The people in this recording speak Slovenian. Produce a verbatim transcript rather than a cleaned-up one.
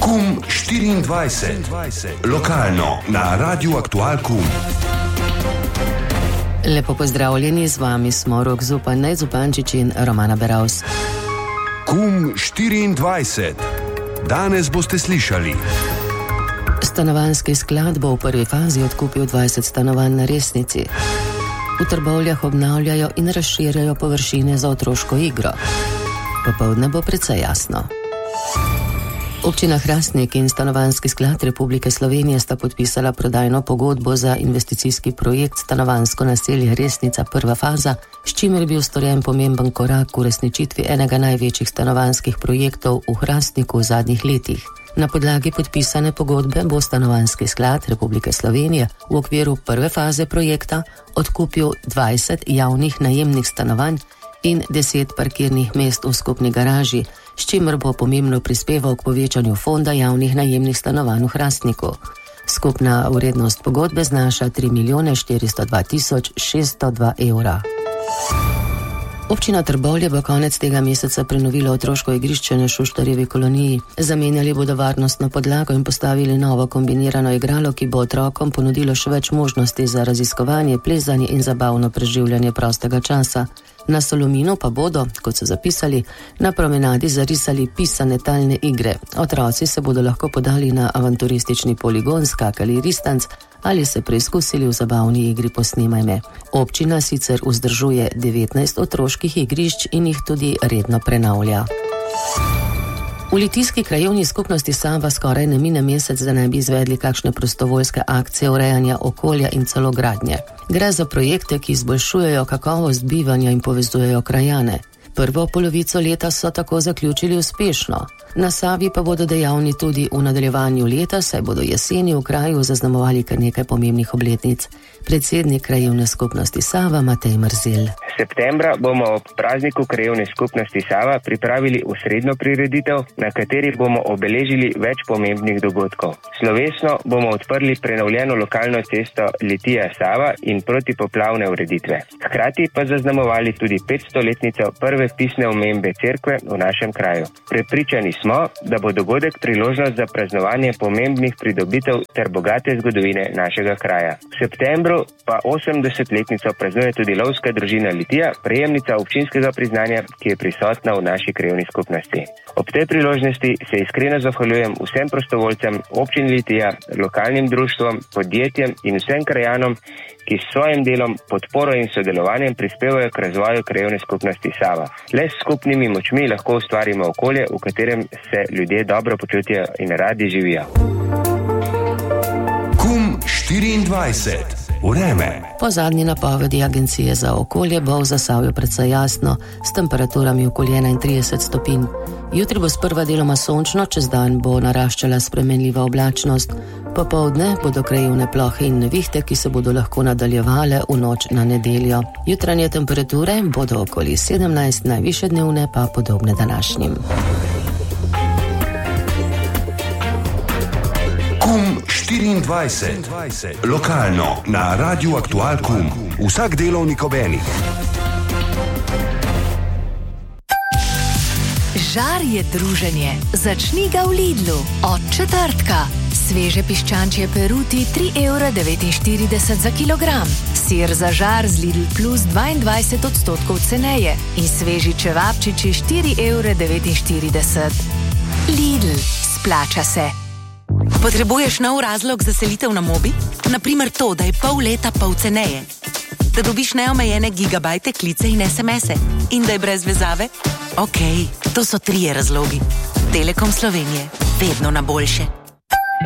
Kum štiriindvajset. Lokalno na Radiu Aktual Kum. Lepo pozdravljeni, z vami smo Rok Zupan, Nejc Zupančič in Romana Beravs. Kum štiriindvajset. Danes boste slišali. Stanovanjski sklad bo v prvi fazi odkupil dvajset stanovanj na Resnici. V Trbovljah obnavljajo in razširjajo površine za otroško igro. Popoldne bo precej jasno. Občina Hrastnik in Stanovanjski sklad Republike Slovenije sta podpisala prodajno pogodbo za investicijski projekt Stanovanjsko naselje Resnica prva faza, s čimer je bil storjen pomemben korak k uresničitvi enega največjih stanovanjskih projektov v Hrastniku v zadnjih letih. Na podlagi podpisane pogodbe bo Stanovanjski sklad Republike Slovenije v okviru prve faze projekta odkupil dvajset javnih najemnih stanovanj in deset parkirnih mest v skupni garaži, s čimer bo pomembno prispeval k povečanju fonda javnih najemnih stanovanj v Hrastniku. Skupna vrednost pogodbe znaša tri milijone štiristo dva tisoč šeststo dva evra. Občina Trbovlje bo konec tega meseca prenovila otroško igrišče na Šuštarjevi koloniji. Zamenjali bodo varnostno podlago in postavili novo kombinirano igralo, ki bo otrokom ponudilo še več možnosti za raziskovanje, plezanje in zabavno preživljanje prostega časa. Na Solominu pa bodo, kot so zapisali, na promenadi zarisali pisane talne igre. Otroci se bodo lahko podali na avanturistični poligon, skakali ristanc ali se preizkusili v zabavni igri Posnemaj me. Občina sicer vzdržuje devetnajst otroških igrišč in jih tudi redno prenavlja. V Litijski krajevni skupnosti Sava skoraj ne mine mesec, da ne bi izvedli kakšne prostovoljske akcije urejanja okolja in celo gradnje. Gre za projekte, ki izboljšujejo kakovost bivanja in povezujejo krajane. Prvo polovico leta so tako zaključili uspešno. Na Savi pa bodo dejavni tudi v nadaljevanju leta, saj bodo jeseni v kraju zaznamovali kar nekaj pomembnih obletnic. Predsednik krajevne skupnosti Sava Matej Mrzel. Septembra bomo ob prazniku krajevne skupnosti Sava pripravili osrednjo prireditev, na kateri bomo obeležili več pomembnih dogodkov. Slovesno bomo odprli prenovljeno lokalno cesto Litija-Sava in protipoplavne ureditve. Hkrati pa zaznamovali tudi petstoletnico prve pisne omembe cerkve v našem kraju. Prepričani smo, da bo dogodek priložnost za praznovanje pomembnih pridobitev ter bogate zgodovine našega kraja. V septembru pa osemdesetletnico praznuje tudi lovska družina Litija, prejemnica občinskega priznanja, ki je prisotna v naši krajevni skupnosti. Ob tej priložnosti se iskreno zahvaljujem vsem prostovoljcem občin Litija, lokalnim društvom, podjetjem in vsem krajanom, ki s svojim delom, podporo in sodelovanjem prispevajo k razvoju krajevne skupnosti Sava. Le s skupnimi močmi lahko ustvarimo okolje, v katerem se ljudje dobro počutijo in radi živijo. Kum štiriindvajset. Vreme. Po zadnji napovedi Agencije za okolje bo v Zasavju precej jasno, s temperaturami okoli enaintrideset stopinj. Jutri bo sprva deloma sončno, čez dan bo naraščala spremenljiva oblačnost. Popoldne bodo krajevne plohe in nevihte, ki se bodo lahko nadaljevale v noč na nedeljo. Jutranje temperature bodo okoli sedemnajst, najvišje dnevne pa podobne današnjim. Kum štiriindvajset. Lokalno na Radiu Aktual Kum. Vsak delovnik ob enih. Žar je druženje. Začni ga v Lidlu. Od četrtka. Sveže piščančje peruti tri evre devetinštirideset za kilogram. Sir za žar z Lidl Plus dvaindvajset odstotkov ceneje. In sveži čevapčiči štiri evre devetinštirideset. Lidl. Splača se. Potrebuješ nov razlog za selitev na Mobi? Naprimer to, da je pol leta pol ceneje. Da dobiš neomejene gigabajte, klice in es em ese. In da je brez vezave? Okej, okay, to so trije razlogi. Telekom Slovenije. Vedno na boljše.